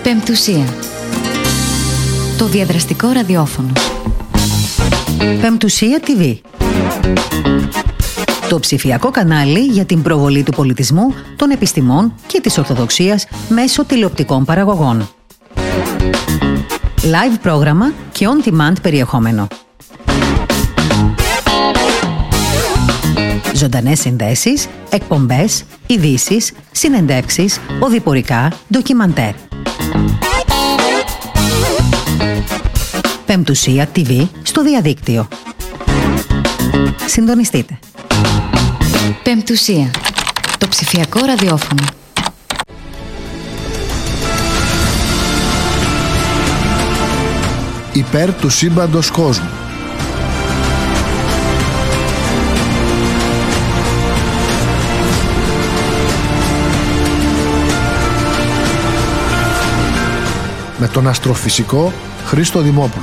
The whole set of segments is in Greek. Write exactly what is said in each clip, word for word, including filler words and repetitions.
Πεμπτουσία. Το διαδραστικό ραδιόφωνο. Πεμπτουσία τι βι. Το ψηφιακό κανάλι για την προβολή του πολιτισμού, των επιστημών και της Ορθοδοξίας μέσω τηλεοπτικών παραγωγών. Live πρόγραμμα και on-demand περιεχόμενο. Ζωντανές συνδέσεις, εκπομπές, ειδήσεις, συνεντεύξεις, οδηπορικά, ντοκιμαντέρ. Πεμπτουσία τι βι στο διαδίκτυο. Συντονιστείτε. Πεμπτουσία. Το ψηφιακό ραδιόφωνο. Υπέρ του σύμπαντος κόσμου. Με τον αστροφυσικό Χρήστο Δημόπουλο.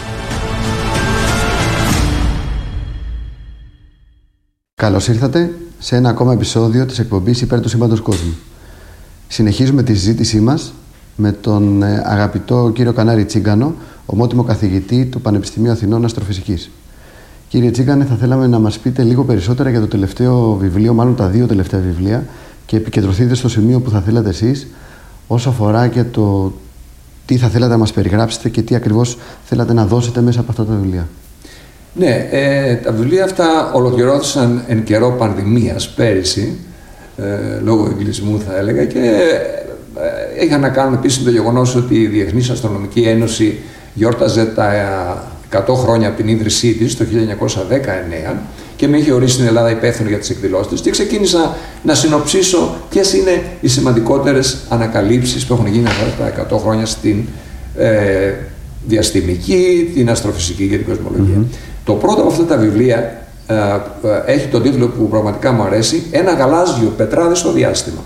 Καλώς ήρθατε σε ένα ακόμα επεισόδιο της εκπομπής Υπέρ του σύμπαντος κόσμου. Συνεχίζουμε τη συζήτησή μας με τον αγαπητό κύριο Κανάρη Τσίγκανο, ομότιμο καθηγητή του Πανεπιστημίου Αθηνών Αστροφυσικής. Κύριε Τσίγκανε, θα θέλαμε να μας πείτε λίγο περισσότερα για το τελευταίο βιβλίο, μάλλον τα δύο τελευταία βιβλία, και επικεντρωθείτε στο σημείο που θα θέλατε εσείς, όσο αφορά και το τι θα θέλατε να μας περιγράψετε και τι ακριβώς θέλατε να δώσετε μέσα από αυτά τα βιβλία. Ναι, ε, τα βιβλία αυτά ολοκληρώθησαν εν καιρό πανδημίας πέρυσι, ε, λόγω εγκλισμού θα έλεγα, και ε, είχαν να κάνουν επίσης με το γεγονός ότι η Διεθνής Αστρονομική Ένωση γιόρταζε τα εκατό χρόνια από την ίδρυσή της το χίλια εννιακόσια δεκαεννέα και με είχε ορίσει στην Ελλάδα υπεύθυνο για τις εκδηλώσεις της, και ξεκίνησα να συνοψίσω ποιες είναι οι σημαντικότερες ανακαλύψεις που έχουν γίνει αυτά τα εκατό χρόνια στην ε, διαστημική, την αστροφυσική και την κοσμολογία. Mm-hmm. Το πρώτο από αυτά τα βιβλία ε, ε, έχει τον τίτλο που πραγματικά μου αρέσει, «Ένα γαλάζιο πετράδι στο διάστημα».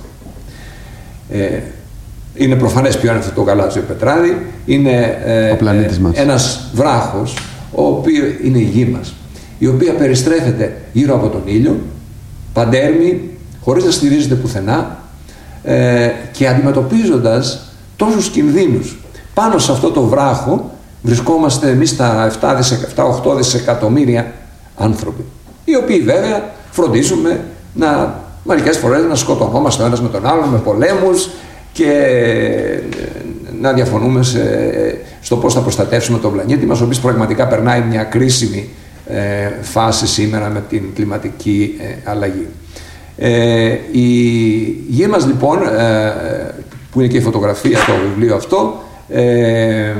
Ε, είναι προφανές ποιο είναι αυτό το γαλάζιο πετράδι. Είναι ε, ο πλανήτης μας. Ένας βράχος, ο οποίος είναι η γη μας, η οποία περιστρέφεται γύρω από τον ήλιο, παντέρμη, χωρίς να στηρίζεται πουθενά, ε, και αντιμετωπίζοντας τόσους κινδύνους. Πάνω σε αυτό το βράχο βρισκόμαστε εμείς τα επτά οχτώ δισεκατομμύρια άνθρωποι, οι οποίοι βέβαια φροντίζουμε να, μερικές φορές να σκοτωνόμαστε ο ένας με τον άλλον, με πολέμους, και να διαφωνούμε σε, στο πώς θα προστατεύσουμε τον πλανήτη μας, ο οποίος πραγματικά περνάει μια κρίσιμη ε, φάση σήμερα με την κλιματική ε, αλλαγή. Ε, η γη μας λοιπόν, ε, που είναι και η φωτογραφία στο βιβλίο αυτό, ε, ε,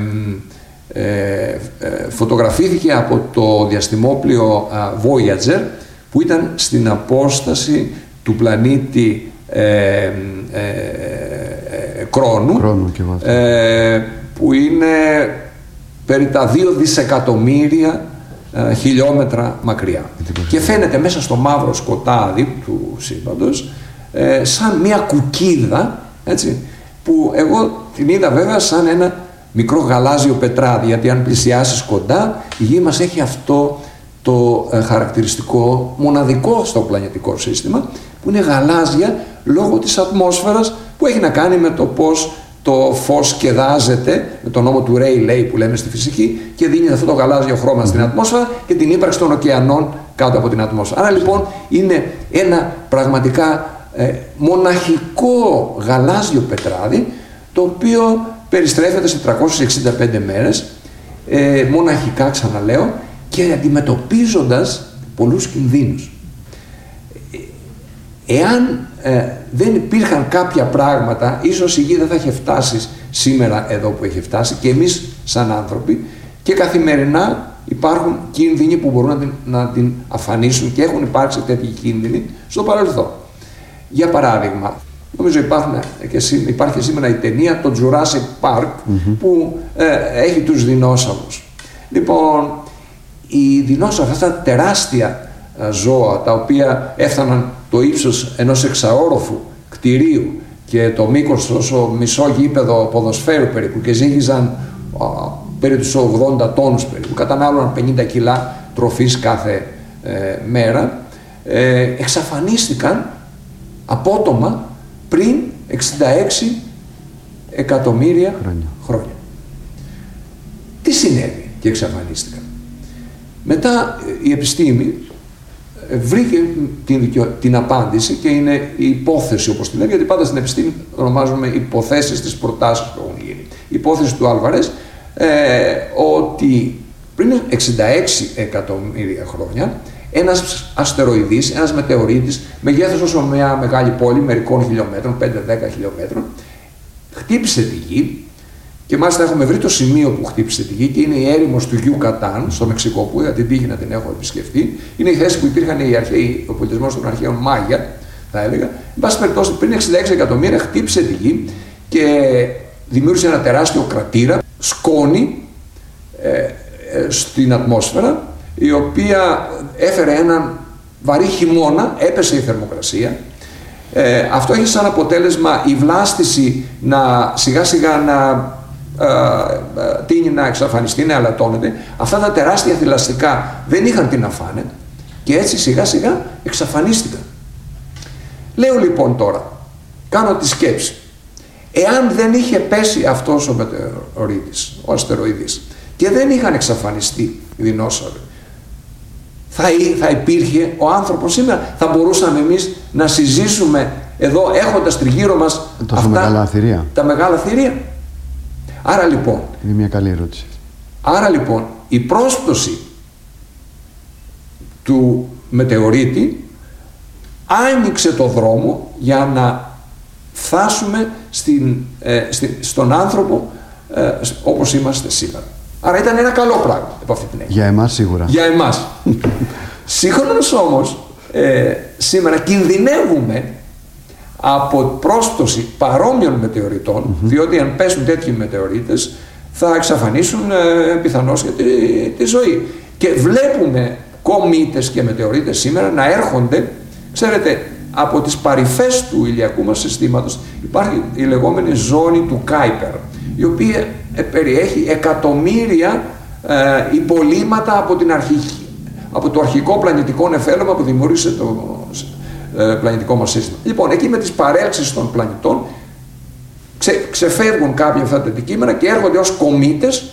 ε, φωτογραφήθηκε από το διαστημόπλοιο Voyager, που ήταν στην απόσταση του πλανήτη ε, ε, ε, Κρόνου, Κρόνου ε, που είναι περί τα δύο δισεκατομμύρια ε, χιλιόμετρα μακριά, και φαίνεται μέσα στο μαύρο σκοτάδι του σύμπαντος ε, σαν μια κουκίδα, έτσι, που εγώ την είδα βέβαια σαν ένα μικρό γαλάζιο πετράδι, γιατί αν πλησιάσεις κοντά, η γη μας έχει αυτό το ε, χαρακτηριστικό μοναδικό στο πλανητικό σύστημα, που είναι γαλάζια λόγω της ατμόσφαιρας, που έχει να κάνει με το πώς το φως σκεδάζεται με τον νόμο του Rayleigh που λέμε στη φυσική, και δίνει αυτό το γαλάζιο χρώμα στην ατμόσφαιρα και την ύπαρξη των ωκεανών κάτω από την ατμόσφαιρα. Άρα λοιπόν είναι ένα πραγματικά ε, μοναχικό γαλάζιο πετράδι, το οποίο περιστρέφεται σε τριακόσιες εξήντα πέντε μέρες, ε, μοναχικά ξαναλέω, και αντιμετωπίζοντας πολλούς κινδύνους. Εάν ε, δεν υπήρχαν κάποια πράγματα, ίσως η γη δεν θα είχε φτάσει σήμερα εδώ που έχει φτάσει, και εμείς σαν άνθρωποι, και καθημερινά υπάρχουν κίνδυνοι που μπορούν να την, να την αφανίσουν, και έχουν υπάρξει τέτοιοι κίνδυνοι στο παρελθόν. Για παράδειγμα, νομίζω υπάρχουν και σή, υπάρχει σήμερα η ταινία το Jurassic Park, mm-hmm. που ε, έχει τους δεινόσαυρους. Λοιπόν, οι δεινόσαυροι, αυτά τα τεράστια ζώα, τα οποία έφταναν το ύψος ενός εξαόροφου κτηρίου και το μήκος όσο μισό γήπεδο ποδοσφαίρου περίπου, και ζύγιζαν α, περί τους ογδόντα τόνους περίπου, κατανάλωναν πενήντα κιλά τροφής κάθε ε, μέρα, ε, εξαφανίστηκαν απότομα πριν εξήντα έξι εκατομμύρια χρόνια. χρόνια. Τι συνέβη και εξαφανίστηκαν? Μετά η επιστήμη βρήκε την, την απάντηση και είναι η υπόθεση, όπως τη λέμε, γιατί πάντα στην επιστήμη ονομάζουμε υποθέσεις τις προτάσεις που έχουν γίνει. Η υπόθεση του Άλβαρες ε, ότι πριν εξήντα έξι εκατομμύρια χρόνια ένας αστεροειδής, ένας μετεωρίτης μεγέθους όσο μια μεγάλη πόλη μερικών χιλιόμετρων, πέντε με δέκα χιλιόμετρων, χτύπησε τη γη. Και μάλιστα έχουμε βρει το σημείο που χτύπησε τη γη και είναι η έρημος του Γιουκατάν στο Μεξικό, που είχα την τύχη να την έχω επισκεφτεί. Είναι η θέση που υπήρχαν οι αρχαίοι, ο πολιτισμός των αρχαίων Μάγια, θα έλεγα. Εν πάση περιπτώσει, πριν εξήντα έξι εκατομμύρια χτύπησε τη γη και δημιούργησε ένα τεράστιο κρατήρα, σκόνη ε, ε, στην ατμόσφαιρα, η οποία έφερε έναν βαρύ χειμώνα, έπεσε η θερμοκρασία. Ε, αυτό έχει σαν αποτέλεσμα η βλάστηση να σιγά σιγά να ε, ε, τείνει να εξαφανιστεί, να αλατώνεται. Αυτά τα τεράστια θηλαστικά δεν είχαν τι να φάνε και έτσι σιγά σιγά εξαφανίστηκαν. Λέω λοιπόν τώρα, κάνω τη σκέψη, εάν δεν είχε πέσει αυτός ο μετεωρίτης, ο αστεροειδής, και δεν είχαν εξαφανιστεί οι δεινόσαυροι, θα, θα υπήρχε ο άνθρωπος σήμερα? Θα μπορούσαμε εμείς να συζήσουμε εδώ έχοντας τριγύρω μας αυτά μεγάλα θηρία. τα μεγάλα θηρία? Άρα λοιπόν, είναι μια καλή ερώτηση. Άρα λοιπόν η πρόσπτωση του μετεωρίτη άνοιξε το δρόμο για να φτάσουμε στην, ε, στη, στον άνθρωπο ε, όπως είμαστε σήμερα. Άρα ήταν ένα καλό πράγμα από αυτή την έννοια. Για εμάς σίγουρα. Για εμάς. Συγχρόνως όμως, ε, σήμερα κινδυνεύουμε από πρόσπτωση παρόμοιων μετεωριτών, mm-hmm. διότι αν πέσουν τέτοιοι μετεωρίτες θα εξαφανίσουν ε, πιθανώς και τη, τη ζωή. Και βλέπουμε κομήτες και μετεωρίτες σήμερα να έρχονται, ξέρετε, από τις παρυφές του ηλιακού μας συστήματος υπάρχει η λεγόμενη ζώνη του Κάιπερ, η οποία περιέχει εκατομμύρια ε, υπολείμματα από, την αρχική, από το αρχικό πλανητικό νεφέλωμα που δημιούργησε το ε, πλανητικό μας σύστημα. Λοιπόν, εκεί με τις παρέλξεις των πλανητών ξε, ξεφεύγουν κάποια αυτά τα αντικείμενα και έρχονται ως κομήτες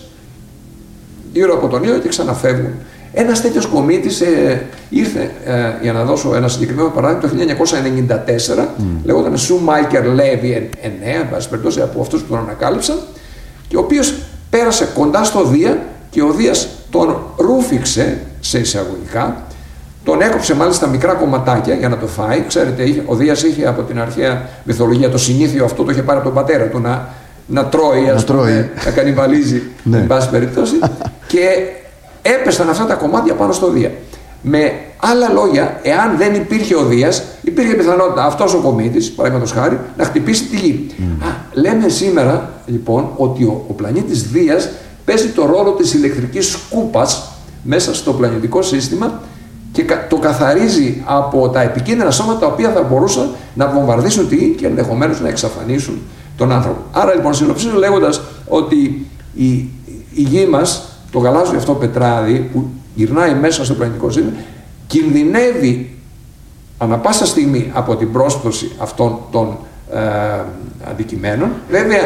γύρω από τον ήλιο και ξαναφεύγουν. Ένας τέτοιος κομήτης ε, ήρθε, ε, για να δώσω ένα συγκεκριμένο παράδειγμα, το χίλια εννιακόσια ενενήντα τέσσερα, mm. λέγονταν Σουμάικερ Λέβι εννέα, εν πάση περιπτώσει, από αυτούς που τον ανακάλυψαν, και ο οποίος πέρασε κοντά στο Δία και ο Δίας τον ρούφηξε σε εισαγωγικά, τον έκοψε μάλιστα μικρά κομματάκια για να το φάει. Ξέρετε, είχε, ο Δίας είχε από την αρχαία μυθολογία το συνήθειο αυτό, το είχε πάρει από τον πατέρα του να, να τρώει, ας να, πούμε, να κανιβαλίζει, εν πάση περιπτώσει, και έπεσαν αυτά τα κομμάτια πάνω στο Δία. Με άλλα λόγια, εάν δεν υπήρχε ο Δίας, υπήρχε πιθανότητα αυτός ο κομήτης, παραδείγματος χάρη, να χτυπήσει τη γη. Mm. Α, λέμε σήμερα λοιπόν ότι ο, ο πλανήτης Δίας παίζει το ρόλο της ηλεκτρικής σκούπας μέσα στο πλανητικό σύστημα και το καθαρίζει από τα επικίνδυνα σώματα τα οποία θα μπορούσαν να βομβαρδίσουν τη γη και ενδεχομένως να εξαφανίσουν τον άνθρωπο. Άρα λοιπόν συνοψίζω λέγοντας ότι η, η γη μας, το γαλάζιο αυτό πετράδι που γυρνάει μέσα στο πλανητικό σύστημα, κινδυνεύει ανα πάσα στιγμή από την πρόσπτωση αυτών των ε, αντικειμένων. Βέβαια,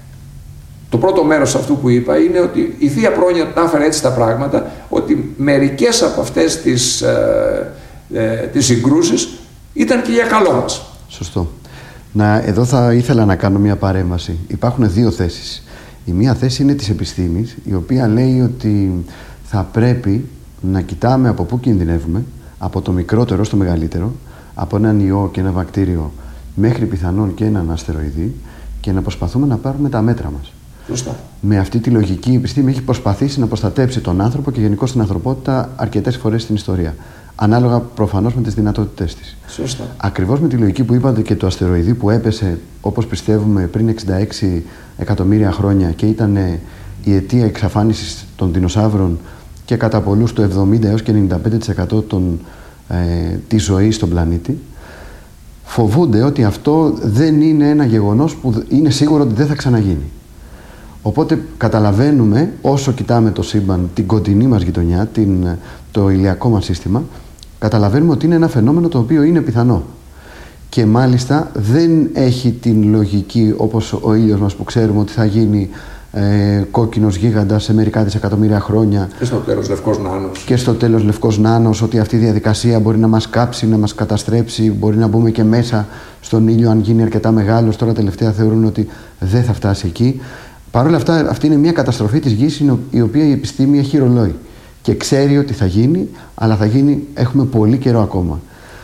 το πρώτο μέρος αυτού που είπα είναι ότι η Θεία Πρόνοια τα έφερε έτσι τα πράγματα, ότι μερικές από αυτές τις, ε, ε, τις συγκρούσεις ήταν και για καλό μας. Σωστό. Να, εδώ θα ήθελα να κάνω μια παρέμβαση. Υπάρχουν δύο θέσεις. Η μία θέση είναι της επιστήμης, η οποία λέει ότι θα πρέπει να κοιτάμε από πού κινδυνεύουμε, από το μικρότερο στο μεγαλύτερο, από έναν ιό και ένα βακτήριο μέχρι πιθανόν και έναν αστεροειδή, και να προσπαθούμε να πάρουμε τα μέτρα μας. Σωστά. Με αυτή τη λογική η επιστήμη έχει προσπαθήσει να προστατέψει τον άνθρωπο και γενικώς την ανθρωπότητα αρκετές φορές στην ιστορία. Ανάλογα προφανώς με τις δυνατότητές της. Σωστά. Ακριβώς με τη λογική που είπατε και το αστεροειδή που έπεσε, όπως πιστεύουμε, πριν εξήντα έξι εκατομμύρια χρόνια και ήταν η αιτία εξαφάνισης των δεινοσαύρων και κατά πολλούς το εβδομήντα έως και ενενήντα πέντε τοις εκατό των, ε, της ζωής στον πλανήτη, φοβούνται ότι αυτό δεν είναι ένα γεγονός που είναι σίγουρο ότι δεν θα ξαναγίνει. Οπότε καταλαβαίνουμε, όσο κοιτάμε το σύμπαν, την κοντινή μας γειτονιά, την, το ηλιακό μας σύστημα, καταλαβαίνουμε ότι είναι ένα φαινόμενο το οποίο είναι πιθανό. και μάλιστα δεν έχει την λογική όπως ο ήλιος μας που ξέρουμε ότι θα γίνει ε, κόκκινος γίγαντας σε μερικά δισεκατομμύρια χρόνια. Και στο τέλος λευκός νάνος. Και στο τέλος λευκός νάνος, ότι αυτή η διαδικασία μπορεί να μας κάψει, να μας καταστρέψει, μπορεί να μπούμε και μέσα στον ήλιο αν γίνει αρκετά μεγάλος. Τώρα τελευταία θεωρούν ότι δεν θα φτάσει εκεί. Παρ' όλα αυτά, αυτή είναι μια καταστροφή της Γης, η οποία η επιστήμη έχει ρολόι και ξέρει ότι θα γίνει, αλλά θα γίνει, έχουμε πολύ καιρό ακόμα.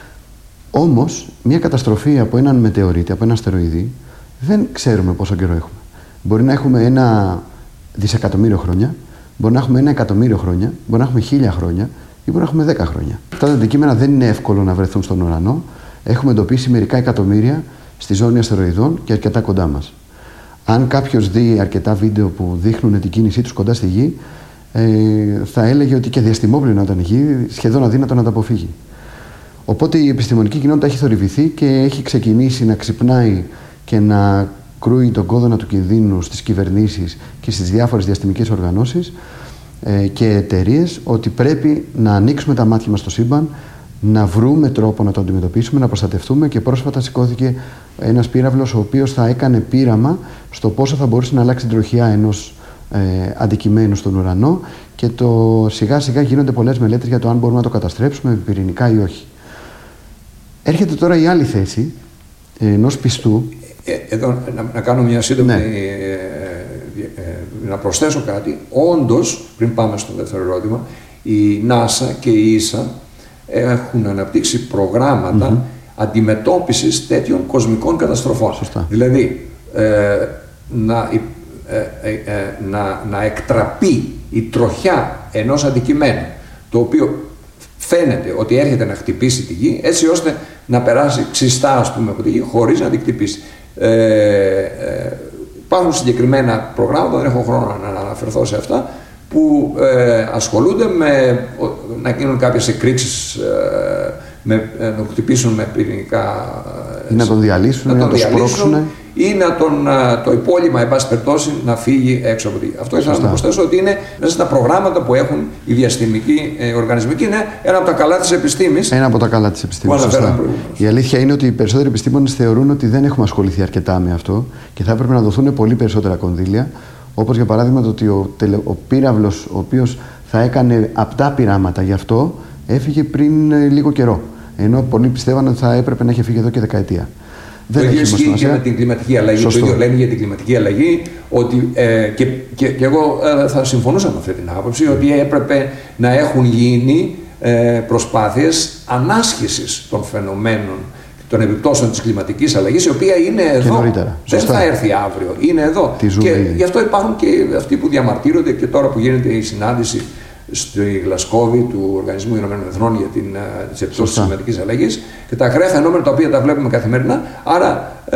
Όμως, μια καταστροφή από έναν μετεωρίτη, από ένα αστεροειδή, δεν ξέρουμε πόσο καιρό έχουμε. Μπορεί να έχουμε ένα δισεκατομμύριο χρόνια, μπορεί να έχουμε ένα εκατομμύριο χρόνια, μπορεί να έχουμε χίλια χρόνια ή μπορεί να έχουμε δέκα χρόνια. Αυτά τα αντικείμενα δεν είναι εύκολο να βρεθούν στον ουρανό. Έχουμε εντοπίσει μερικά εκατομμύρια στη ζώνη αστεροειδών και αρκετά κοντά μας. Αν κάποιος δει αρκετά βίντεο που δείχνουν την κίνησή τους κοντά στη Γη, ε, θα έλεγε ότι και διαστημόπλοιο όταν η Γη σχεδόν αδύνατο να τα αποφύγει. Οπότε η επιστημονική κοινότητα έχει θορυβηθεί και έχει ξεκινήσει να ξυπνάει και να κρούει τον κόδωνα του κινδύνου στις κυβερνήσεις και στις διάφορες διαστημικές οργανώσεις ε, και εταιρείες, ότι πρέπει να ανοίξουμε τα μάτια μας στο σύμπαν, να βρούμε τρόπο να το αντιμετωπίσουμε, να προστατευτούμε. Και πρόσφατα σηκώθηκε ένας πύραυλος ο οποίος θα έκανε πείραμα στο πόσο θα μπορούσε να αλλάξει την τροχιά ενός ε, αντικειμένου στον ουρανό, και το σιγά σιγά γίνονται πολλές μελέτες για το αν μπορούμε να το καταστρέψουμε πυρηνικά ή όχι. Έρχεται τώρα η άλλη θέση ενός πιστού. Ε, εδώ να, να κάνω μια σύντομη, ναι. ε, ε, ε, να προσθέσω κάτι. Όντως, πριν πάμε στο δεύτερο ερώτημα, η NASA και η ίσα έχουν αναπτύξει προγράμματα mm-hmm. αντιμετώπισης τέτοιων κοσμικών καταστροφών. Σωστά. Δηλαδή, ε, να, ε, ε, ε, να, να εκτραπεί η τροχιά ενός αντικειμένου, το οποίο φαίνεται ότι έρχεται να χτυπήσει τη Γη, έτσι ώστε να περάσει ξιστά, ας πούμε, από τη Γη, χωρίς να την χτυπήσει. Ε, ε, υπάρχουν συγκεκριμένα προγράμματα, δεν έχω χρόνο να αναφερθώ σε αυτά, που ε, ασχολούνται με να γίνουν κάποιες εκρήξεις, ε, με, ε, να χτυπήσουν με πυρηνικά, ή να τον διαλύσουν, να, να τον το διαλύσουν σπρώξουν, ή να τον, το υπόλοιμα, εν πάση περιπτώσει, να φύγει έξω από τη Γη. Αυτό ήθελα να προσθέσω, ότι είναι μέσα στα προγράμματα που έχουν οι διαστημικοί ε, οργανισμοί, και είναι ένα από τα καλά της επιστήμης. Ένα από τα καλά της επιστήμης. Η αλήθεια είναι ότι οι περισσότεροι επιστήμονες θεωρούν ότι δεν έχουμε ασχοληθεί αρκετά με αυτό και θα έπρεπε να δοθούν πολύ περισσότερα κονδύλια. Όπως για παράδειγμα το ότι ο, τελε, ο πύραυλος, ο οποίος θα έκανε απτά πειράματα γι' αυτό, έφυγε πριν ε, λίγο καιρό. Ενώ πολλοί πιστεύαν ότι θα έπρεπε να είχε φύγει εδώ και δεκαετία. Το ίδιο ισχύει και με την κλιματική αλλαγή. Σωστό. Το ίδιο λένε για την κλιματική αλλαγή, ότι, ε, και, και, και εγώ ε, θα συμφωνούσα με αυτή την άποψη, ότι έπρεπε να έχουν γίνει ε, προσπάθειες ανάσχεσης των φαινομένων, των επιπτώσεων της κλιματικής αλλαγής, η οποία είναι εδώ. Νωρίτερα. Δεν θα έρθει αύριο. Είναι εδώ. Και ήδη. Γι' αυτό υπάρχουν και αυτοί που διαμαρτύρονται, και τώρα που γίνεται η συνάντηση στη Γλασκόβη του Οργανισμού Ηνωμένων Εθνών για την, τις επιπτώσεις της κλιματικής αλλαγής και τα ακραία φαινόμενα τα οποία τα βλέπουμε καθημερινά. Άρα ε,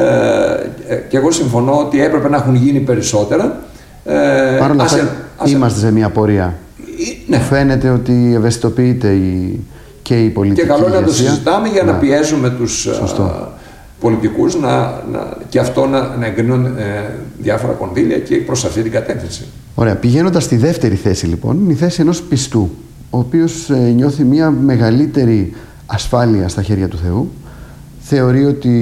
ε, και εγώ συμφωνώ ότι έπρεπε να έχουν γίνει περισσότερα. Ε, Παρ' όλα αυτά είμαστε σε μια πορεία. Ε, ναι. Φαίνεται ότι ευαισθητοποιείται η, και η πολιτική. Και καλό είναι να το συζητάμε για να, να πιέζουμε τους α, πολιτικούς να, να, και αυτό να, να εγκρίνουν ε, διάφορα κονδύλια και προς αυτή την κατεύθυνση. Ωραία. Πηγαίνοντας στη δεύτερη θέση, λοιπόν, είναι η θέση ενός πιστού, ο οποίος ε, νιώθει μια μεγαλύτερη ασφάλεια στα χέρια του Θεού. Θεωρεί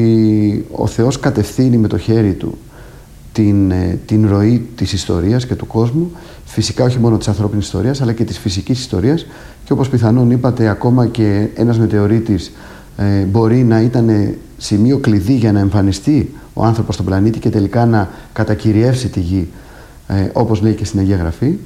ότι ο Θεός κατευθύνει με το χέρι του την, ε, την ροή της ιστορίας και του κόσμου, φυσικά όχι μόνο της ανθρώπινης ιστορίας, αλλά και της φυσικής ιστορίας, και όπως πιθανόν είπατε, ακόμα και ένας μετεωρίτης ε, μπορεί να ήταν σημείο κλειδί για να εμφανιστεί ο άνθρωπος στον πλανήτη και τελικά να κατακυριεύσει τη Γη, ε, όπως λέει και στην Αγία Γραφή.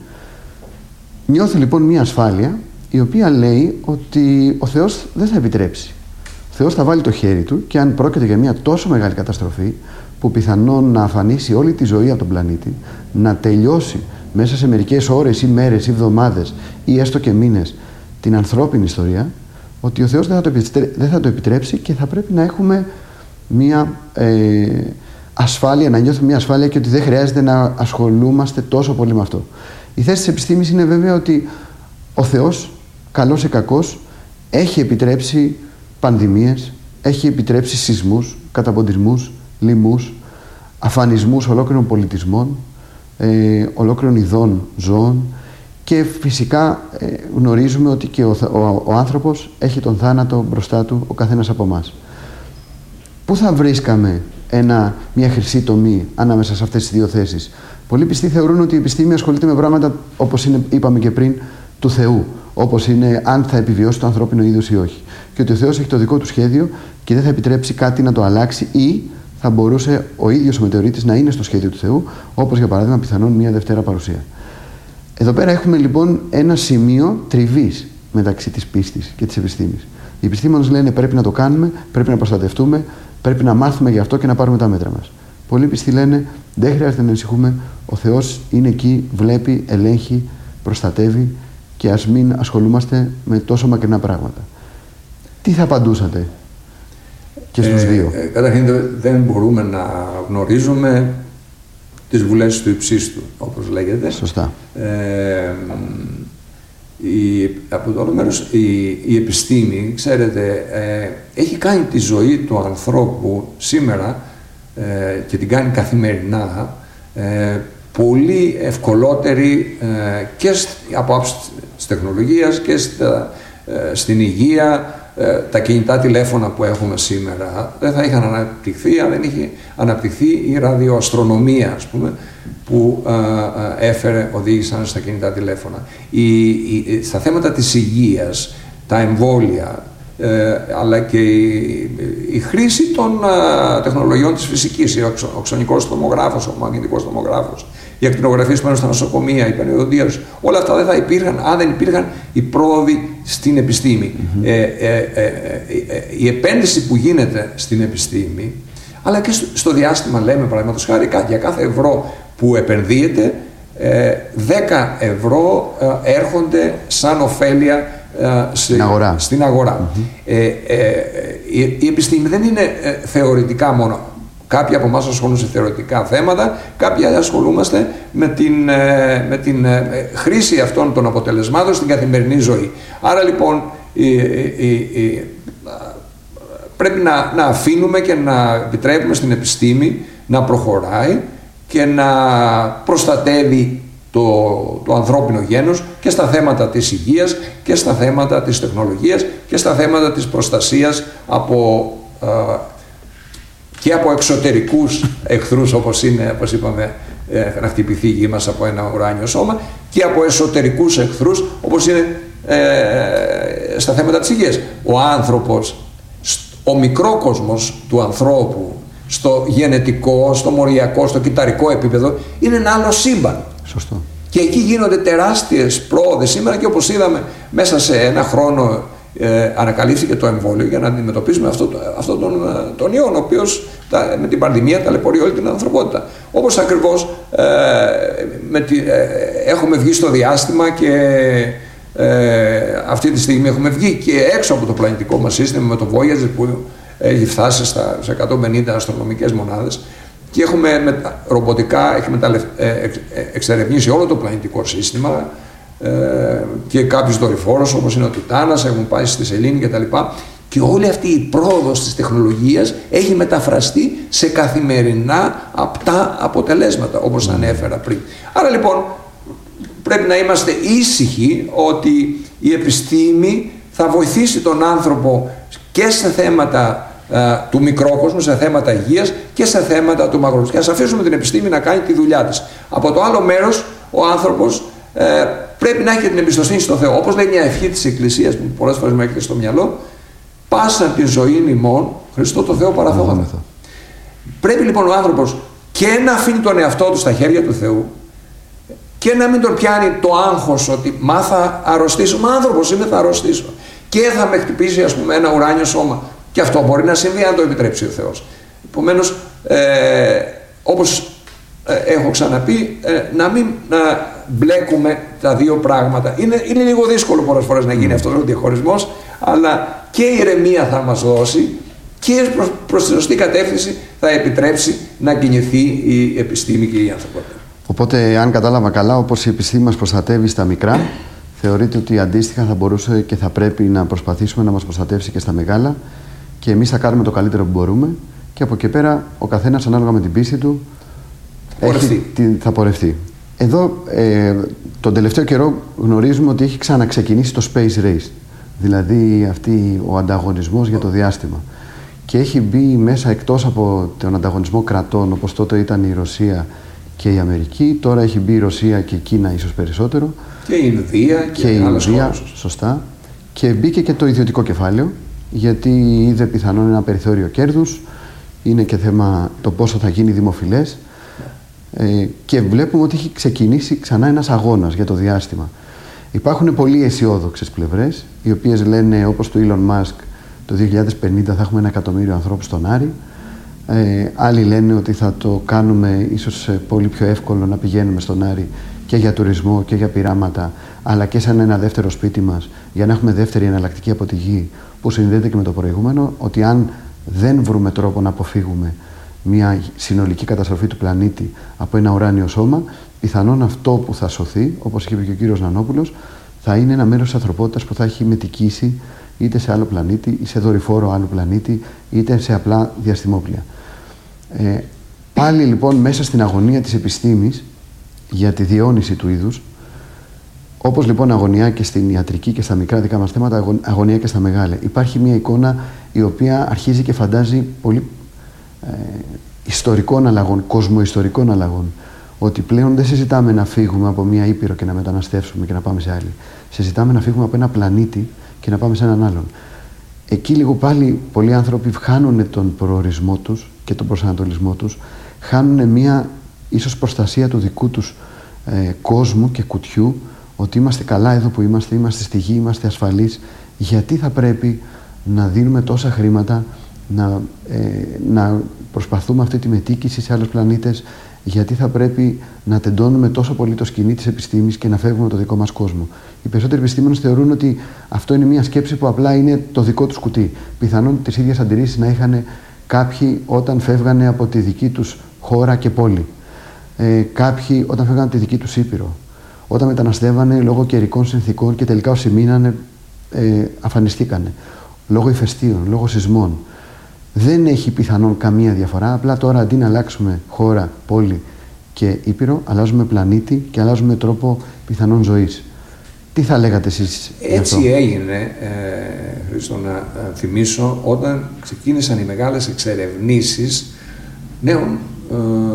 Νιώθει λοιπόν μια ασφάλεια, η οποία λέει ότι ο Θεός δεν θα επιτρέψει. Ο Θεός θα βάλει το χέρι του, και αν πρόκειται για μια τόσο μεγάλη καταστροφή που πιθανόν να αφανίσει όλη τη ζωή από τον πλανήτη, να τελειώσει μέσα σε μερικές ώρες ή μέρες ή εβδομάδες ή έστω και μήνες την ανθρώπινη ιστορία, ότι ο Θεός δεν θα το επιτρέψει, δεν θα το επιτρέψει και θα πρέπει να έχουμε μια ε, ασφάλεια, να νιώθουμε μια ασφάλεια, και ότι δεν χρειάζεται να ασχολούμαστε τόσο πολύ με αυτό. Η θέση της επιστήμης είναι βέβαια ότι ο Θεός, καλός ή κακός, έχει επιτρέψει πανδημίες, έχει επιτρέψει σεισμούς, καταποντισμούς, λοιμούς, αφανισμούς ολόκληρων πολιτισμών, ε, ολόκληρων ειδών ζώων, και φυσικά ε, γνωρίζουμε ότι και ο, ο, ο άνθρωπος έχει τον θάνατο μπροστά του, ο καθένας από εμάς. πού θα βρίσκαμε ένα, μια χρυσή τομή ανάμεσα σε αυτές τις δύο θέσεις? Πολλοί πιστοί θεωρούν ότι η επιστήμη ασχολείται με πράγματα, όπως είναι, είπαμε και πριν, του Θεού. Όπως είναι αν θα επιβιώσει το ανθρώπινο είδος ή όχι. Και ότι ο Θεός έχει το δικό του σχέδιο και δεν θα επιτρέψει κάτι να το αλλάξει, ή θα μπορούσε ο ίδιος ο μετεωρίτης να είναι στο σχέδιο του Θεού, όπως για παράδειγμα πιθανόν μια Δευτέρα παρουσία. Εδώ πέρα έχουμε λοιπόν ένα σημείο τριβής μεταξύ της πίστης και της επιστήμης. Οι επιστήμονες λένε πρέπει να το κάνουμε, πρέπει να προστατευτούμε, πρέπει να μάθουμε γι' αυτό και να πάρουμε τα μέτρα μας. Πολλοί πιστοί λένε δεν χρειάζεται να ανησυχούμε, ο Θεός είναι εκεί, βλέπει, ελέγχει, προστατεύει και ας μην ασχολούμαστε με τόσο μακρινά πράγματα. Τι θα απαντούσατε και στους ε, δύο? Ε, καταρχήν δεν μπορούμε να γνωρίζουμε τις βουλές του υψίστου, όπως λέγεται. Σωστά. Ε, η, από το άλλο μέρος, η, η επιστήμη, ξέρετε, ε, έχει κάνει τη ζωή του ανθρώπου σήμερα ε, και την κάνει καθημερινά ε, πολύ ευκολότερη ε, και από άψη της τεχνολογίας και στα, ε, στην υγεία. Ε, τα κινητά τηλέφωνα που έχουμε σήμερα δεν θα είχαν αναπτυχθεί αν δεν είχε αναπτυχθεί η ραδιοαστρονομία, ας πούμε, που ε, ε, έφερε, οδήγησαν στα κινητά τηλέφωνα. Η, η, στα θέματα της υγείας, τα εμβόλια, ε, αλλά και η, η χρήση των ε, τεχνολογιών της φυσικής, ο, ο ξωνικός τομογράφος, ο μαγνητικός τομογράφος, οι ακτινογραφίες πάνω στα νοσοκομεία, η πανιοδοντίαση, όλα αυτά δεν θα υπήρχαν αν δεν υπήρχαν οι πρόοδοι στην επιστήμη. Mm-hmm. ε, ε, ε, ε, ε, η επένδυση που γίνεται στην επιστήμη, αλλά και στο, στο διάστημα, λέμε παραδείγματος χάρη, για κάθε ευρώ που επενδύεται, ε, δέκα ευρώ ε, έρχονται σαν ωφέλεια ε, σε, στην αγορά. Στην αγορά. Mm-hmm. ε, ε, η, η επιστήμη δεν είναι ε, θεωρητικά μόνο. Κάποιοι από εμάς ασχολούνται σε θεωρητικά θέματα, κάποιοι ασχολούμαστε με την, με την χρήση αυτών των αποτελεσμάτων στην καθημερινή ζωή. Άρα λοιπόν η, η, η, πρέπει να, να αφήνουμε και να επιτρέπουμε στην επιστήμη να προχωράει και να προστατεύει το, το ανθρώπινο γένος και στα θέματα της υγείας και στα θέματα της τεχνολογίας και στα θέματα της προστασίας από και από εξωτερικούς εχθρούς, όπως είναι, όπως είπαμε, ε, να χτυπηθεί η γη μας από ένα ουράνιο σώμα, και από εσωτερικούς εχθρούς, όπως είναι ε, στα θέματα της υγείας. Ο άνθρωπος, ο μικρόκοσμος του ανθρώπου, στο γενετικό, στο μοριακό, στο κυταρικό επίπεδο, είναι ένα άλλο σύμπαν. Σωστό. Και εκεί γίνονται τεράστιες πρόοδες σήμερα και όπως είδαμε μέσα σε ένα χρόνο Ε, ανακαλύφθηκε το εμβόλιο για να αντιμετωπίσουμε αυτό, αυτό τον, τον ιό, ο οποίος τα, με την πανδημία ταλαιπωρεί όλη την ανθρωπότητα. Όπως ακριβώς ε, με τη, ε, έχουμε βγει στο διάστημα και ε, αυτή τη στιγμή έχουμε βγει και έξω από το πλανητικό μας σύστημα με το Voyager που έχει φτάσει στα, σε εκατόν πενήντα αστρονομικές μονάδες και έχουμε με, ρομποτικά έχει μεταλλευ, ε, ε, εξερευνήσει όλο το πλανητικό σύστημα. Ε, και κάποιους δορυφόρους όπως είναι ο Τιτάνας έχουν πάει στη Σελήνη κτλ. Και όλη αυτή η πρόοδος της τεχνολογίας έχει μεταφραστεί σε καθημερινά απτά αποτελέσματα, όπως ανέφερα πριν. Άρα λοιπόν πρέπει να είμαστε ήσυχοι ότι η επιστήμη θα βοηθήσει τον άνθρωπο και σε θέματα ε, του μικρόκοσμου, σε θέματα υγείας και σε θέματα του μακρόκοσμου. Και ας αφήσουμε την επιστήμη να κάνει τη δουλειά της. Από το άλλο μέρος ο άνθρωπος ε, πρέπει να έχει την εμπιστοσύνη στο Θεό. Όπως λέει μια ευχή της Εκκλησίας που πολλές φορές μου έρχεται στο μυαλό, πάσαν τη ζωή ημών Χριστό το Θεό παραθόμεθα. Πρέπει λοιπόν ο άνθρωπος και να αφήνει τον εαυτό του στα χέρια του Θεού και να μην τον πιάνει το άγχος ότι μα θα αρρωστήσω. Μα άνθρωπος είμαι, θα αρρωστήσω. Και θα με χτυπήσει ας πούμε ένα ουράνιο σώμα. Και αυτό μπορεί να συμβεί αν το επιτρέψει ο Θεός. Επομένως, ε, όπως ε, έχω ξαναπεί, ε, να μην να μπλέκουμε τα δύο πράγματα. Είναι, είναι λίγο δύσκολο πολλές φορές να γίνει αυτός ο διαχωρισμός, αλλά και η ηρεμία θα μας δώσει και προς, προς τη σωστή κατεύθυνση θα επιτρέψει να κινηθεί η επιστήμη και η ανθρωπότητα. Οπότε, αν κατάλαβα καλά, όπως η επιστήμη μας προστατεύει στα μικρά, θεωρείτε ότι αντίστοιχα θα μπορούσε και θα πρέπει να προσπαθήσουμε να μας προστατεύσει και στα μεγάλα και εμείς θα κάνουμε το καλύτερο που μπορούμε και από εκεί πέρα ο καθένας ανάλογα με την πίστη του έχει, θα πορευτεί. Εδώ ε, τον τελευταίο καιρό γνωρίζουμε ότι έχει ξαναξεκινήσει το Space Race, δηλαδή αυτή, ο ανταγωνισμός για το διάστημα. και έχει μπει μέσα εκτός από τον ανταγωνισμό κρατών, όπως τότε ήταν η Ρωσία και η Αμερική, τώρα έχει μπει η Ρωσία και η Κίνα ίσως περισσότερο. Και η Ινδία και, και η άλλες Ινδία, χώρες. σωστά. Και μπήκε και το ιδιωτικό κεφάλαιο, γιατί είδε πιθανόν ένα περιθώριο κέρδους, είναι και θέμα το πόσο θα γίνει δημοφιλές. Ε, και βλέπουμε ότι έχει ξεκινήσει ξανά ένας αγώνας για το διάστημα. Υπάρχουν πολύ αισιόδοξες πλευρές, οι οποίες λένε, όπως του Elon Musk, το δύο χιλιάδες πενήντα θα έχουμε ένα εκατομμύριο ανθρώπους στον Άρη. Ε, άλλοι λένε ότι θα το κάνουμε ίσως πολύ πιο εύκολο να πηγαίνουμε στον Άρη και για τουρισμό και για πειράματα, αλλά και σαν ένα δεύτερο σπίτι μας, για να έχουμε δεύτερη εναλλακτική από τη γη, που συνδέεται και με το προηγούμενο, ότι αν δεν βρούμε τρόπο να αποφύγουμε μια συνολική καταστροφή του πλανήτη από ένα ουράνιο σώμα, πιθανόν αυτό που θα σωθεί, όπως είπε και ο κύριος Νανόπουλος, θα είναι ένα μέρος της ανθρωπότητας που θα έχει μετικήσει είτε σε άλλο πλανήτη, ή σε δορυφόρο άλλο πλανήτη, είτε σε απλά διαστημόπλια. Ε, πάλι λοιπόν μέσα στην αγωνία της επιστήμης για τη διαιώνιση του είδους, όπως λοιπόν αγωνιά και στην ιατρική και στα μικρά δικά μας θέματα, αγωνιά και στα μεγάλα, υπάρχει μια εικόνα η οποία αρχίζει και φαντάζει πολύ ε, ιστορικών αλλαγών, κοσμοϊστορικών αλλαγών. Ότι πλέον δεν συζητάμε να φύγουμε από μια ήπειρο και να μεταναστεύσουμε και να πάμε σε άλλη. Συζητάμε να φύγουμε από ένα πλανήτη και να πάμε σε έναν άλλον. Εκεί λίγο πάλι πολλοί άνθρωποι χάνουν τον προορισμό τους και τον προσανατολισμό τους, χάνουν μια ίσως προστασία του δικού τους ε, κόσμου και κουτιού, ότι είμαστε καλά εδώ που είμαστε, είμαστε στη γη, είμαστε ασφαλείς. Γιατί θα πρέπει να δίνουμε τόσα χρήματα, να, ε, να προσπαθούμε αυτή τη μετοίκηση σε άλλους πλανήτες, γιατί θα πρέπει να τεντώνουμε τόσο πολύ το σκηνή της επιστήμης και να φεύγουμε από το δικό μας κόσμο. Οι περισσότεροι επιστήμονες θεωρούν ότι αυτό είναι μια σκέψη που απλά είναι το δικό τους κουτί. Πιθανόν τις ίδιες αντιρρήσεις να είχαν κάποιοι όταν φεύγανε από τη δική τους χώρα και πόλη. Ε, κάποιοι όταν φεύγανε από τη δική τους ήπειρο. Όταν μεταναστεύανε λόγω καιρικών συνθήκων και τελικά όσοι μείνανε ε, αφανιστήκανε. Λόγω ηφαιστείων, λόγω σεισμών. Δεν έχει πιθανόν καμία διαφορά. Απλά τώρα αντί να αλλάξουμε χώρα, πόλη και ήπειρο, αλλάζουμε πλανήτη και αλλάζουμε τρόπο πιθανόν ζωής. Τι θα λέγατε εσείς γι' αυτό? Έτσι έγινε, ε, Χρήστο, να ε, θυμίσω, όταν ξεκίνησαν οι μεγάλες εξερευνήσεις νέων ε,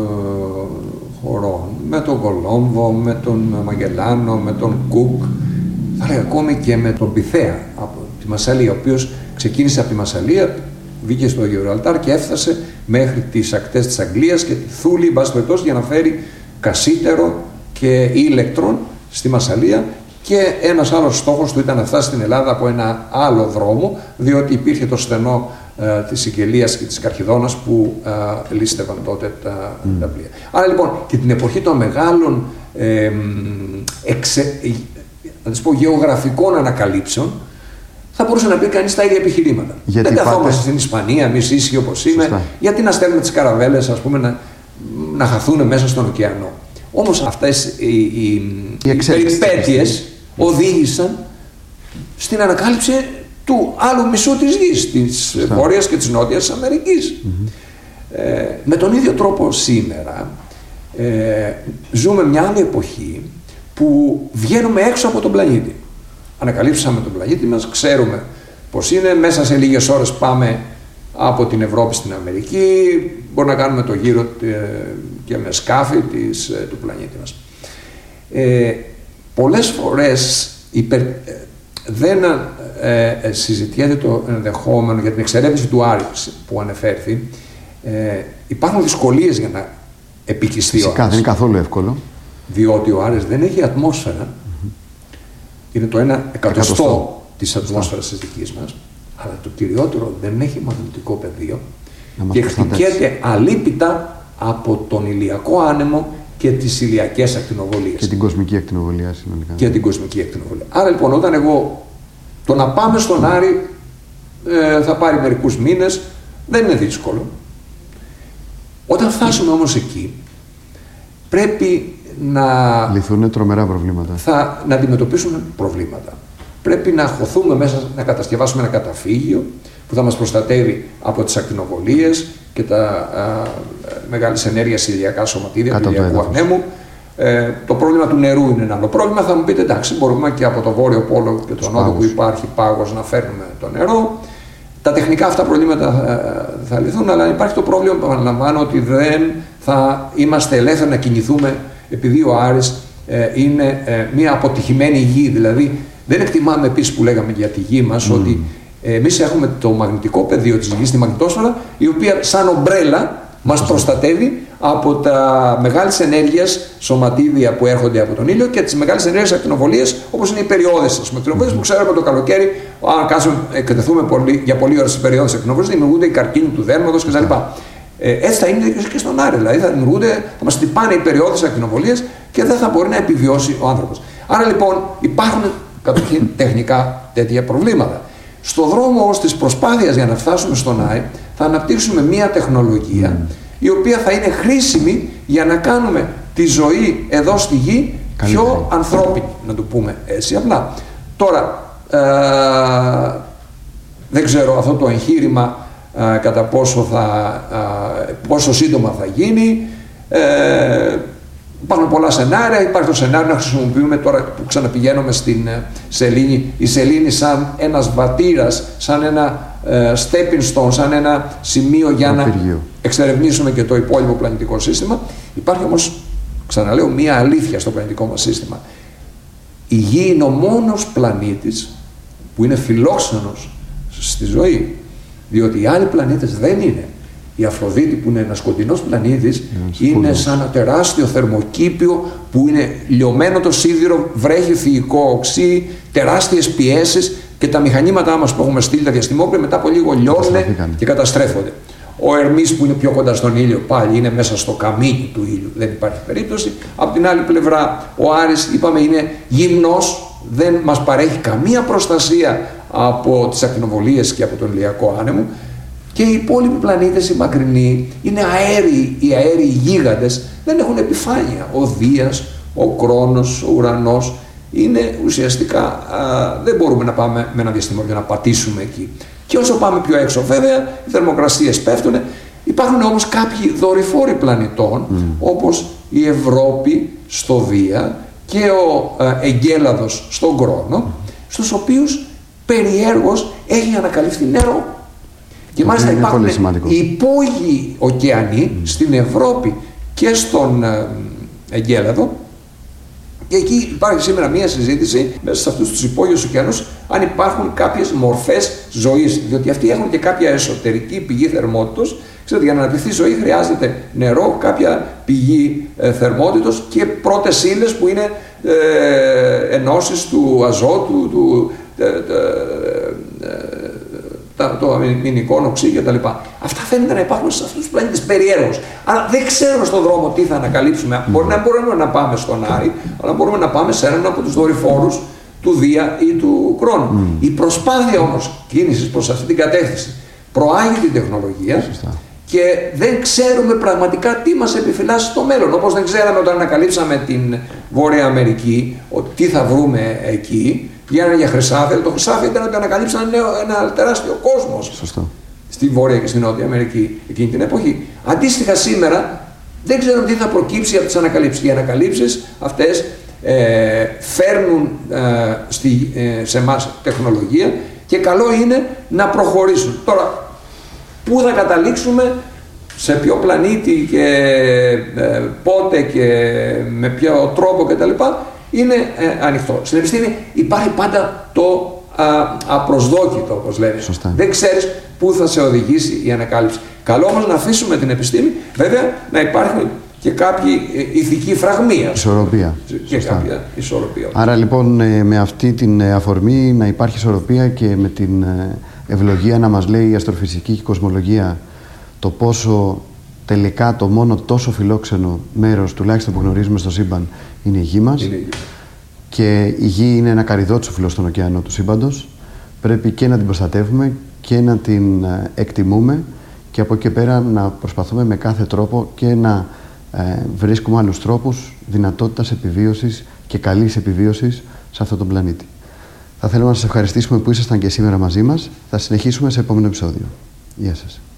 χωρών, με τον Κολόμβο, με τον Μαγελάνο, με τον Κουκ, θα λέγα ακόμη και με τον Πυθέα από τη Μασσαλία, ο οποίος ξεκίνησε από τη Μασσαλία, βγήκε στο Γιβραλτάρ και έφτασε μέχρι τις ακτές της Αγγλίας και τη Θούλη, εν πάση περιπτώσει, για να φέρει κασίτερο και ήλεκτρον στη Μασσαλία. Και ένας άλλος στόχος του ήταν να φτάσει στην Ελλάδα από ένα άλλο δρόμο, διότι υπήρχε το στενό ε, της Σικελίας και της Καρχιδόνας που ε, λύστευαν τότε τα, mm. τα πλοία. Άρα λοιπόν και την εποχή των μεγάλων ε, εξε, ε, να τις πω, γεωγραφικών ανακαλύψεων, θα μπορούσε να πει κανείς τα ίδια επιχειρήματα. Γιατί δεν καθόμαστε πάτε... στην Ισπανία, εμείς ίσχυοι όπως είμαι, Σωστά. γιατί να στέλνουμε τις καραβέλες, ας πούμε, να, να χαθούν μέσα στον ωκεανό. Όμως αυτές οι, οι, οι περιπέτειες οδήγησαν στην ανακάλυψη του άλλου μισού της γης, της Βόρειας και της Νότιας Αμερικής. Mm-hmm. Ε, με τον ίδιο τρόπο σήμερα ε, ζούμε μια άλλη εποχή που βγαίνουμε έξω από τον πλανήτη. Ανακαλύψαμε τον πλανήτη μας, ξέρουμε πως είναι, μέσα σε λίγες ώρες πάμε από την Ευρώπη στην Αμερική, μπορούμε να κάνουμε το γύρο ε, και με σκάφη της, ε, του πλανήτη μας. Ε, πολλές φορές υπερ, ε, δεν ε, ε, συζητιέται το ενδεχόμενο για την εξερεύνηση του Άρη που ανεφέρθη. Ε, υπάρχουν δυσκολίες για να επικιστεί ο Άρης. Δεν είναι καθόλου εύκολο. Διότι ο Άρης δεν έχει ατμόσφαιρα. Mm-hmm. Είναι το ένα εκατοστό, εκατοστό. της ατμόσφαιρας της δικής μας. Αλλά το κυριότερο, δεν έχει μαγνητικό πεδίο και χτυπιέται αλίπητα από τον ηλιακό άνεμο και τις ηλιακές ακτινοβολίες. Και την κοσμική ακτινοβολία συνολικά. Και την κοσμική ακτινοβολία. Άρα λοιπόν, όταν εγώ το να πάμε στον Άρη ε, θα πάρει μερικούς μήνες, δεν είναι δύσκολο. Όταν φτάσουμε όμως εκεί, πρέπει να λυθούν τρομερά προβλήματα. Θα, να αντιμετωπίσουμε προβλήματα. Πρέπει να χωθούμε μέσα, να κατασκευάσουμε ένα καταφύγιο που θα μας προστατεύει από τις ακτινοβολίες και τα α, μεγάλης ενέργειας ηλιακά σωματίδια Κάτω του ηλιακού ανέμου. Ε, το πρόβλημα του νερού είναι ένα άλλο πρόβλημα. Θα μου πείτε, εντάξει, μπορούμε και από το βόρειο πόλο και τον νότο που υπάρχει πάγος να φέρνουμε το νερό. Τα τεχνικά αυτά προβλήματα θα λυθούν, αλλά υπάρχει το πρόβλημα που επαναλαμβάνω ότι δεν θα είμαστε ελεύθεροι να κινηθούμε επειδή ο Άρης ε, είναι ε, μια αποτυχημένη γη. Δηλαδή δεν εκτιμάμε επίσης που λέγαμε για τη γη μας mm. ότι ε, εμείς έχουμε το μαγνητικό πεδίο της γης, τη μαγνητόσφαιρα, η οποία σαν ομπρέλα μας προστατεύει από τα μεγάλης ενέργειας σωματίδια που έρχονται από τον ήλιο και τις μεγάλες ενέργειες ακτινοβολίες, όπως είναι οι περιόδες. Οι ακτινοβολίες που ξέρουμε το καλοκαίρι, αν κάτσουμε, εκτεθούμε πολύ, για πολλή ώρα στις περιόδες ακτινοβολίες, δημιουργούνται οι καρκίνοι του δέρματος κτλ. Ε, έτσι θα είναι και στον Άρη. Δηλαδή θα δημιουργούνται, θα μας τυπάνε οι περιόδες ακτινοβολίες και δεν θα μπορεί να επιβιώσει ο άνθρωπος. Άρα λοιπόν υπάρχουν καταρχήν τεχνικά τέτοια προβλήματα. Στο δρόμο όμως της προσπάθειας για να φτάσουμε στον Άρη, θα αναπτύξουμε μία τεχνολογία mm. η οποία θα είναι χρήσιμη για να κάνουμε τη ζωή εδώ στη γη Καλύτερη. πιο ανθρώπινη, να το πούμε έτσι απλά. Τώρα, ε, δεν ξέρω αυτό το εγχείρημα ε, κατά πόσο, θα, ε, πόσο σύντομα θα γίνει. Ε, Υπάρχουν πολλά σενάρια. Υπάρχει το σενάριο να χρησιμοποιούμε τώρα που ξαναπηγαίνουμε στην σελήνη, η σελήνη σαν ένας βατήρας, σαν ένα ε, stepping stone, σαν ένα σημείο για να πυργείο. εξερευνήσουμε και το υπόλοιπο πλανητικό σύστημα. Υπάρχει όμως, ξαναλέω, μία αλήθεια στο πλανητικό μας σύστημα. Η Γη είναι ο μόνος πλανήτης που είναι φιλόξενος στη ζωή, διότι οι άλλοι πλανήτες δεν είναι. Η Αφροδίτη, που είναι ένας σκοτεινός πλανήτης, yeah, είναι σαν ένα τεράστιο θερμοκήπιο που είναι λιωμένο το σίδηρο, βρέχει θηϊκό οξύ, τεράστιες πιέσεις και τα μηχανήματά μας που έχουμε στείλει τα διαστημόπλαια μετά από λίγο λιώνουν και καταστρέφονται. Ο Ερμής, που είναι πιο κοντά στον ήλιο, πάλι είναι μέσα στο καμίνι του ήλιου, δεν υπάρχει περίπτωση. Από την άλλη πλευρά, ο Άρης, είπαμε, είναι γυμνός, δεν μας παρέχει καμία προστασία από τις ακτινοβολίες και από τον ηλιακό άνεμο. Και οι υπόλοιποι πλανήτες, οι μακρινοί, είναι αέριοι, οι αέριοι γίγαντες, δεν έχουν επιφάνεια. Ο Δίας, ο Κρόνος, ο Ουρανός, είναι ουσιαστικά, α, δεν μπορούμε να πάμε με ένα διαστημόπλαιο να πατήσουμε εκεί. Και όσο πάμε πιο έξω, βέβαια, οι θερμοκρασίες πέφτουν. Υπάρχουν όμως κάποιοι δορυφόροι πλανητών, mm. όπως η Ευρώπη στο Δία και ο α, Εγκέλαδος στον Κρόνο, στους οποίους περιέργως έχει ανακαλυφθεί νερό. Και μάλιστα υπάρχουν υπόγειοι ωκεανοί mm. στην Ευρώπη και στον ε, Εγκέλαδο, και εκεί υπάρχει σήμερα μία συζήτηση μέσα σε αυτούς τους υπόγειους ωκεανούς αν υπάρχουν κάποιες μορφές ζωής, διότι αυτοί έχουν και κάποια εσωτερική πηγή θερμότητος. Ξέρετε, για να αναπτυχθεί ζωή χρειάζεται νερό, κάποια πηγή ε, θερμότητος και πρώτες ύλες που είναι ε, ενώσεις του αζότου, του ε, ε, ε, το αμυντικό οξύ κτλ. Αυτά φαίνεται να υπάρχουν σε αυτούς τους πλανήτες περιέργως. Αλλά δεν ξέρουμε στον δρόμο τι θα ανακαλύψουμε. Mm. Μπορεί να μπορούμε να πάμε στον Άρη, αλλά μπορούμε να πάμε σε έναν από τους δορυφόρους του Δία ή του Κρόνου. Mm. Η προσπάθεια όμως κίνησης προς αυτή την κατεύθυνση προάγει την τεχνολογία. Σωστά. Και δεν ξέρουμε πραγματικά τι μας επιφυλάσσει στο μέλλον. Όπως δεν ξέραμε όταν ανακαλύψαμε την Βόρεια Αμερική, ότι τι θα βρούμε εκεί. Πηγαίνανε για χρυσάφι, το χρυσάφι ήταν ότι ανακαλύψαν ένα, ένα τεράστιο κόσμο. Σωστό. Στη Βόρεια και στη Νότια Αμερική εκείνη την εποχή. Αντίστοιχα σήμερα δεν ξέρουμε τι θα προκύψει από τις ανακαλύψεις. Οι ανακαλύψεις αυτές ε, φέρνουν ε, στη, ε, σε εμάς τεχνολογία και καλό είναι να προχωρήσουν. Τώρα, πού θα καταλήξουμε, σε ποιο πλανήτη και ε, πότε και με ποιο τρόπο κτλ. Είναι ε, ανοιχτό. Στην επιστήμη υπάρχει πάντα το α, απροσδόκητο, όπως λέμε. Σωστά. Δεν ξέρεις πού θα σε οδηγήσει η ανακάλυψη. Καλό όμως να αφήσουμε την επιστήμη, βέβαια να υπάρχουν και κάποιοι ηθικοί φραγμοί. Ισορροπία. Και Σωστά. κάποια ισορροπία. Άρα λοιπόν με αυτή την αφορμή να υπάρχει ισορροπία και με την ευλογία να μας λέει η αστροφυσική και η κοσμολογία το πόσο τελικά το μόνο τόσο φιλόξενο μέρος, τουλάχιστον που γνωρίζουμε στο σύμπαν, είναι η Γη μας. Είναι η Γη. Και η Γη είναι ένα καρυδότσοφυλλο στον ωκεανό του σύμπαντος. Πρέπει και να την προστατεύουμε και να την εκτιμούμε και από εκεί πέρα να προσπαθούμε με κάθε τρόπο και να ε, βρίσκουμε άλλους τρόπους δυνατότητας επιβίωσης και καλής επιβίωσης σε αυτόν τον πλανήτη. Θα θέλουμε να σας ευχαριστήσουμε που ήσασταν και σήμερα μαζί μας. Θα συνεχίσουμε σε επόμενο επεισόδιο. Γεια σας.